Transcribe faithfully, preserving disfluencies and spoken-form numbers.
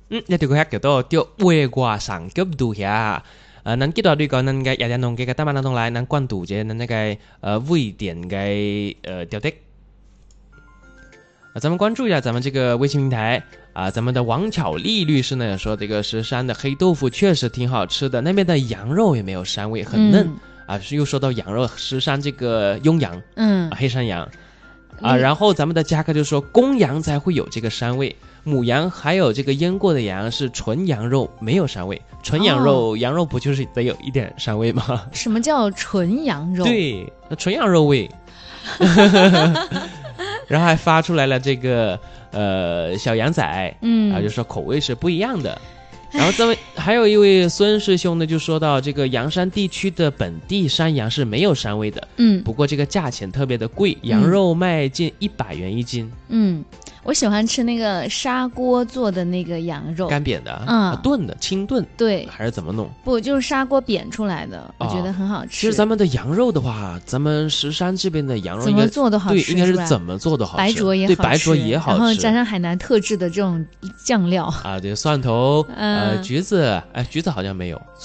嗯，一條佢叫到叫外掛上級度下，呃，咱記到對講咱嘅日日農嘅個大馬當來，咱關注嘅咱那個呃微點嘅呃標的。咱們關注一下咱們這個微信平台啊、呃，咱們的王巧麗律師呢說，這個石山的黑豆腐確實挺好吃的，那邊的羊肉也沒有膻味，很嫩、嗯、啊。又說到羊肉，石山這個邕羊，嗯、啊，黑山羊啊、嗯，然後咱們的嘉客就說，公羊才會有這個膻味。母羊還有這個醃過的羊是純羊肉，沒有膻味。純羊肉、哦，羊肉不就是得有一點膻味嗎？ 什麼叫純羊肉？ 對，那純羊肉味。然後還發出來了這個呃小羊仔，嗯，啊就說口味是不一樣的。然後咱們還有一位孫師兄呢，就說到這個陽山地區的本地山羊是沒有膻味的，嗯，不過這個價錢特別的貴，羊肉賣近一百元一斤，嗯。 我喜歡吃那個砂鍋做的那個羊肉， 乾煸的，嗯，啊、燉的，清燉， 對， 還是怎麼弄？ 不，就是砂鍋煸出來的，哦、我覺得很好吃。 其實咱們的羊肉的話，咱們石山這邊的羊肉怎麼做都好吃， 對，應該是怎麼做都好吃， 白灼也好吃， 對，白灼也好吃， 然後沾上海南特製的這種醬料啊，對，蒜頭，呃，橘子，哎，橘子好像沒有。